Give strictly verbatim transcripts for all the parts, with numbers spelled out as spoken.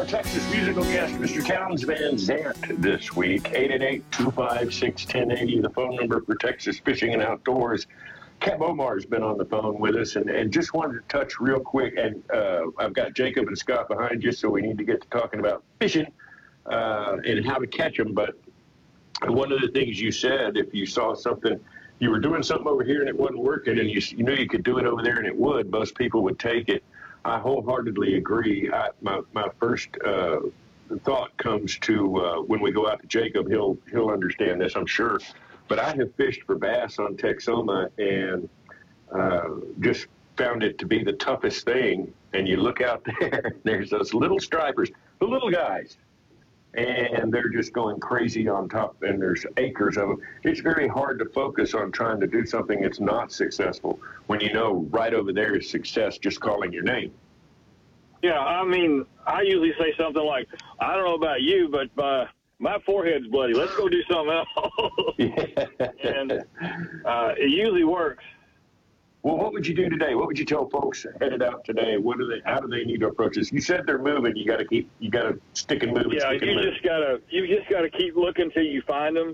Texas musical guest, Mister Towns Van Zandt, this week. eight eight eight, two five six, one zero eight zero, the phone number for Texas Fishing and Outdoors. Cap Omar's been on the phone with us, and, and just wanted to touch real quick, and uh, I've got Jacob and Scott behind you, so we need to get to talking about fishing uh, and how to catch them. But one of the things you said, if you saw something, you were doing something over here and it wasn't working, and you, you knew you could do it over there and it would, most people would take it. I wholeheartedly agree. I, my my first uh, thought comes to uh, when we go out to Jacob. He'll he'll understand this, I'm sure. But I have fished for bass on Texoma and uh, just found it to be the toughest thing. And you look out there, there's those little stripers, the little guys, and they're just going crazy on top. And there's acres of them. It's very hard to focus on trying to do something that's not successful when you know right over there is success just calling your name. Yeah, I mean, I usually say something like, I don't know about you, but my, my forehead's bloody. Let's go do something else. Yeah. And uh, it usually works. Well, what would you do today? What would you tell folks headed out today? What do they? How do they need to approach this? You said they're moving. You got to keep. You got to stick and move. Yeah, and you move. just gotta. You just gotta keep looking till you find them.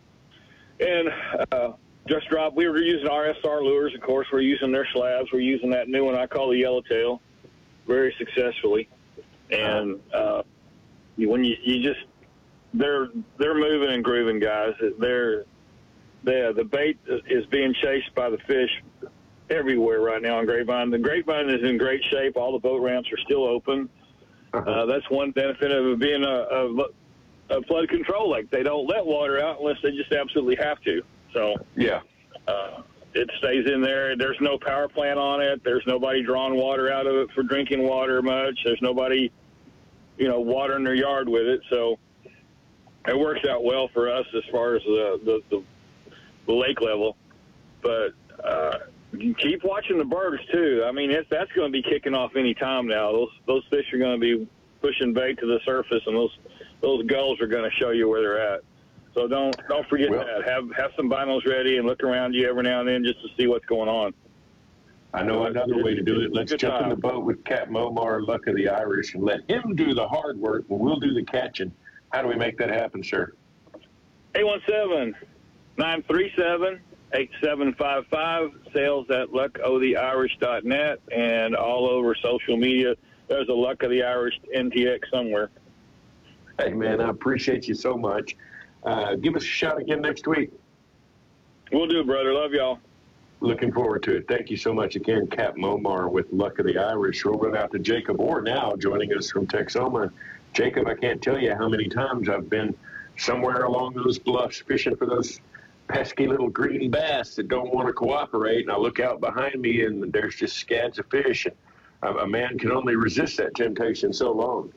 And uh, just drop. We were using R S R lures, of course. We're using their slabs. We're using that new one I call the yellowtail, very successfully. And uh, you, when you you just they're they're moving and grooving, guys. They're they the bait is being chased by the fish everywhere right now on Grapevine. The Grapevine is in great shape. All the boat ramps are still open. Uh, that's one benefit of it being a, a, a flood control lake. They don't let water out unless they just absolutely have to. So yeah, uh, it stays in there. There's no power plant on it. There's nobody drawing water out of it for drinking water much. There's nobody, you know, watering their yard with it. So it works out well for us as far as the, the, the, the lake level. But uh, you keep watching the birds too. I mean, it's, that's going to be kicking off any time now. Those those fish are going to be pushing bait to the surface, and those those gulls are going to show you where they're at. So don't don't forget well, that. Have have some binos ready and look around you every now and then just to see what's going on. I know another way to do it. Let's jump in the boat with Captain Omar, Luck of the Irish, and let him do the hard work, and we'll do the catching. How do we make that happen, sir? eight one seven, nine three seven, eight seven five five, sales at luck o the irish dot net, and all over social media. There's a Luck of the Irish N T X somewhere. Hey, man, I appreciate you so much. Uh, give us a shout again next week. We'll do, brother. Love y'all. Looking forward to it. Thank you so much again, Captain Omar with Luck of the Irish. We'll run out to Jacob Orr now, joining us from Texoma. Jacob, I can't tell you how many times I've been somewhere along those bluffs fishing for those pesky little green bass that don't want to cooperate, and I look out behind me and there's just scads of fish. And a man can only resist that temptation so long.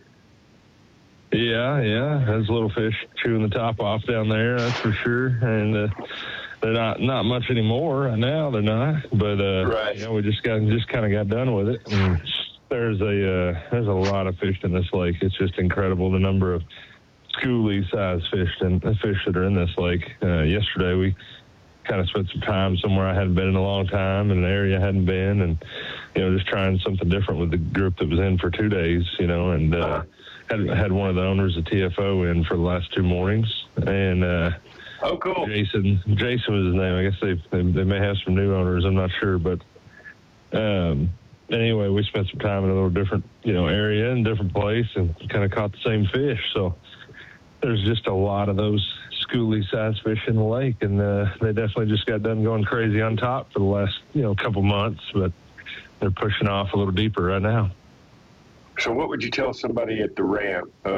Yeah, yeah, those little fish chewing the top off down there, that's for sure. And uh, they're not not much anymore right now. They're not, but uh, right. You know, we just got just kind of got done with it. And there's a uh, there's a lot of fish in this lake. It's just incredible the number of schoolie size fish and fish that are in this lake. Uh, yesterday we kind of spent some time somewhere I hadn't been in a long time, in an area I hadn't been, and you know, just trying something different with the group that was in for two days. You know, and uh, had had one of the owners of T F O in for the last two mornings, and uh, oh, cool. Jason Jason was his name. I guess they they, they may have some new owners. I'm not sure, but um, anyway, we spent some time in a little different, you know, area and different place, and kind of caught the same fish. So there's just a lot of those schoolie size fish in the lake, and uh, they definitely just got done going crazy on top for the last, you know, couple months, but they're pushing off a little deeper right now. So what would you tell somebody at the ramp? Uh,